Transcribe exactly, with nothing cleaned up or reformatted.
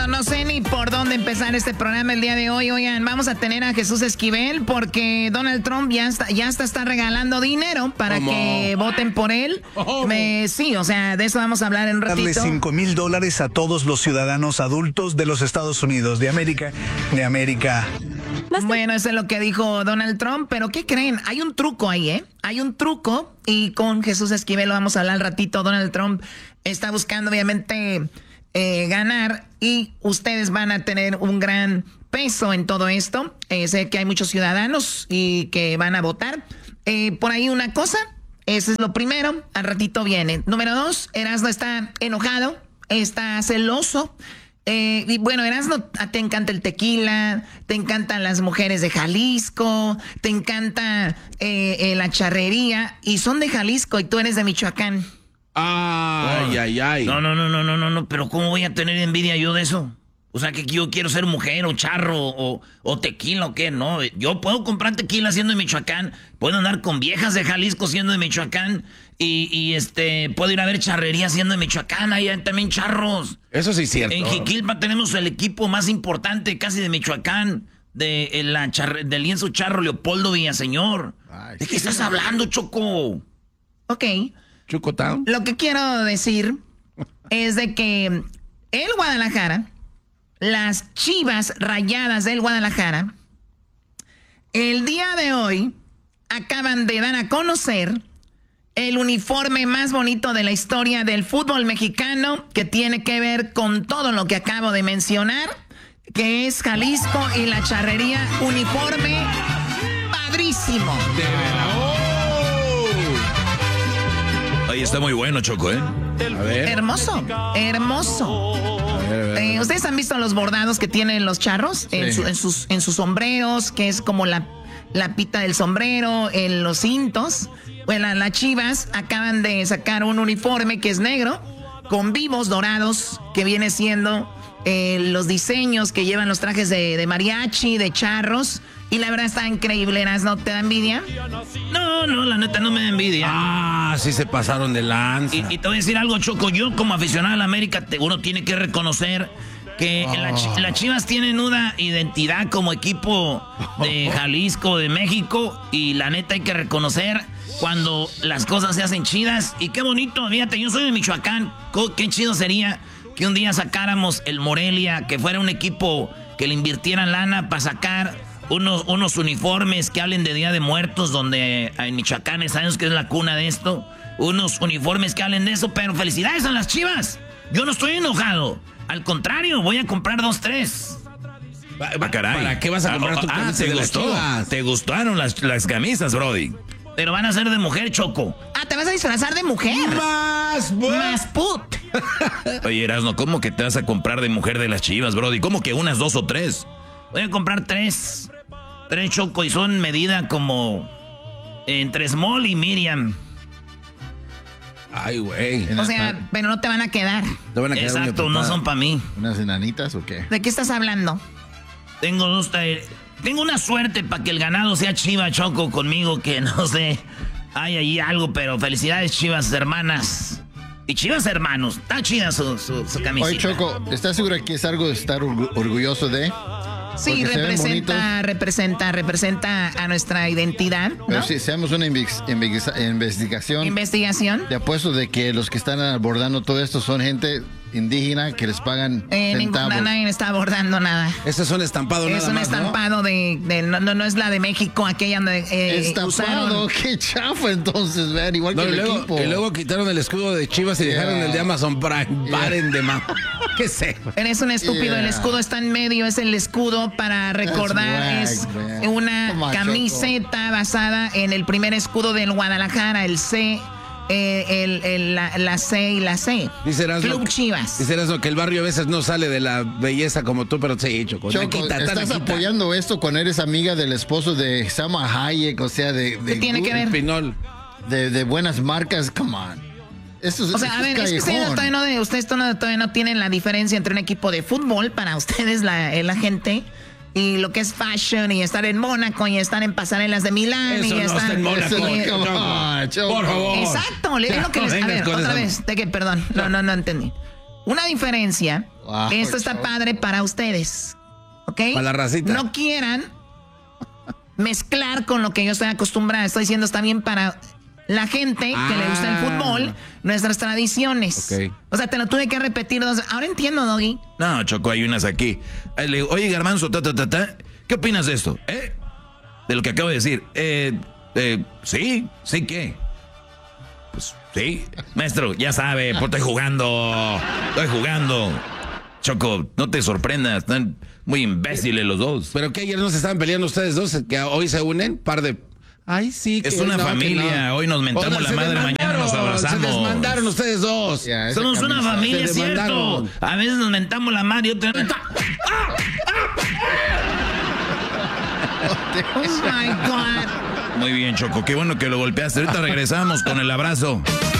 No sé ni por dónde empezar este programa el día de hoy. Oigan, vamos a tener a Jesús Esquivel porque Donald Trump ya está, ya está, está regalando dinero para ¿Cómo? que voten por él. Oh. Me, sí, o sea, de eso vamos a hablar en un ratito. Darle cinco mil dólares a todos los ciudadanos adultos de los Estados Unidos, de América, de América. Bueno, eso es lo que dijo Donald Trump, pero ¿qué creen? Hay un truco ahí, ¿eh? Hay un truco y con Jesús Esquivel lo vamos a hablar al ratito. Donald Trump está buscando, obviamente... Eh, ganar y ustedes van a tener un gran peso en todo esto. Eh, sé que hay muchos ciudadanos y que van a votar. Eh, por ahí una cosa, eso es lo primero, al ratito viene. Número dos, Erasmo está enojado, está celoso. Eh, y bueno, Erasmo, te encanta el tequila, te encantan las mujeres de Jalisco, te encanta eh, eh, la charrería y son de Jalisco y tú eres de Michoacán. Ay, ay, ay. No, no, no, no, no, no, no, pero ¿cómo voy a tener envidia yo de eso? O sea, que yo quiero ser mujer o charro o, o tequila o qué, no. Yo puedo comprar tequila siendo de Michoacán, puedo andar con viejas de Jalisco siendo de Michoacán y, y este, puedo ir a ver charrería siendo de Michoacán, ahí hay también charros. Eso sí es cierto. En Jiquilpa tenemos el equipo más importante casi de Michoacán, de la charre, del lienzo charro Leopoldo Villaseñor. Ay, ¿de qué estás hablando, Choco? Ok. Chocotown. Lo que quiero decir es de que el Guadalajara, las Chivas Rayadas del Guadalajara, el día de hoy acaban de dar a conocer el uniforme más bonito de la historia del fútbol mexicano, que tiene que ver con todo lo que acabo de mencionar, que es Jalisco y la charrería. Uniforme padrísimo. De verdad. Ahí está muy bueno, Choco, ¿eh? A ver. Hermoso, hermoso. A ver, a ver, a ver. Eh, ¿Ustedes han visto los bordados que tienen los charros? Sí. En, su, en, sus, en sus sombreros, que es como la, la pita del sombrero, en los cintos. Bueno, las Chivas acaban de sacar un uniforme que es negro, con vivos dorados, que viene siendo eh, los diseños que llevan los trajes de, de mariachi, de charros. Y la verdad está increíble, ¿no? ¿Te da envidia? No, no, la neta no me da envidia. Ah, sí se pasaron de lanza. Y, y te voy a decir algo, Choco. Yo como aficionado a la América, te, uno tiene que reconocer que oh. las la Chivas tienen una identidad como equipo de Jalisco, de México. Y la neta hay que reconocer cuando las cosas se hacen chidas. Y qué bonito, fíjate, yo soy de Michoacán. Qué chido sería que un día sacáramos el Morelia, que fuera un equipo que le invirtieran lana para sacar... Unos, unos uniformes que hablen de Día de Muertos, donde en Michoacán sabemos que es la cuna de esto. Unos uniformes que hablen de eso, pero felicidades a las Chivas. Yo no estoy enojado. Al contrario, voy a comprar dos, tres. Ah, caray. ¿Para qué vas a comprar ah, tu camisa ah, ¿te de gustó? las Chivas? ¿Te gustaron las, las camisas, Brody? Pero van a ser de mujer, Choco. Ah, ¿te vas a disfrazar de mujer? Más, Más put. Oye, Erasno, ¿cómo que te vas a comprar de mujer de las Chivas, Brody? ¿Cómo que unas dos o tres? Voy a comprar tres. Tres, Choco, y son medida como entre Small y Miriam. Ay, güey. O sea, pero no te van a quedar. ¿Te van a quedar? Exacto, no son para mí. ¿Unas enanitas o qué? ¿De qué estás hablando? Tengo dos... Tengo una suerte para que el ganado sea Chiva, Choco, conmigo, que no sé. Hay ahí algo, pero felicidades, Chivas hermanas. Y Chivas hermanos. Está chida su, su, su camiseta. Oye, Choco, ¿estás segura que es algo de estar orgulloso de...? Sí, representa, representa, representa a nuestra identidad, ¿no? Pero si hacemos una investigación. ¿Investigación? Te apuesto de que los que están abordando todo esto son gente indígena que les pagan eh, centavos. Ninguna, nadie está abordando nada. Ese es un estampado es nada un más, estampado ¿no? de, de no, no, no es la de México, aquella donde eh, estampado, usaron. qué chafa entonces, vean, igual no, que el luego, equipo. Y luego quitaron el escudo de Chivas y yeah. dejaron el de Amazon Prime. Yeah. Paren de más. ¿Qué sé? Eres un estúpido, yeah. El escudo está en medio, es el escudo para recordar, wag, es man. una on, camiseta Choco. basada en el primer escudo del Guadalajara, el C. Eh, el, el, la, la C y la C. Dice Erasmo, Club Chivas. Dice Erasmo que el barrio a veces no sale de la belleza como tú, pero sí, Choco. Choco, quita, estás quita. apoyando esto cuando eres amiga del esposo de Salma Hayek, o sea, de... de ¿Qué tiene que ver? Pinol. De, de buenas marcas, come on. Esto es, o sea, esto a ver, es, es que ustedes, todavía no, de, ustedes todavía no tienen la diferencia entre un equipo de fútbol, para ustedes, la, la gente... Y lo que es fashion y estar en Mónaco y estar en pasarelas de Milán. Eso y no estar está en Mónaco. Y, no, no, por favor. Exacto, le digo que les, a ver, otra esa... vez, de que, perdón, no, no, no entendí. Una diferencia Wow, Esto está Choco. padre para ustedes. ¿Ok? Para la racita. No quieran mezclar con lo que yo estoy acostumbrada. Estoy diciendo está bien para la gente Ah. que le gusta el fútbol, nuestras tradiciones. Ok. O sea, te lo tuve que repetir dos. Ahora entiendo, Doggy. No, Choco, hay unas aquí. Ahí le digo, oye, Garbanzo, ta, ta, ta, ta, ¿qué opinas de esto? ¿Eh? De lo que acabo de decir. Eh, eh, sí, sí, ¿qué? Pues sí. Maestro, ya sabe, pues estoy jugando. Estoy jugando. Choco, no te sorprendas, están muy imbéciles los dos. ¿Pero que ayer no se estaban peleando ustedes dos? ¿Que hoy se unen? Par de... Ay, sí. Es que una no, que familia, no. hoy nos mentamos Oigan, la se madre, mañana nos desmandaron, abrazamos. Se desmandaron ustedes dos. Ya, esa Somos una camisa. familia, Se ¿cierto? demandaron. A veces nos mentamos la madre y otra vez... Oh my God. Muy bien, Choco, qué bueno que lo golpeaste. Ahorita regresamos con el abrazo.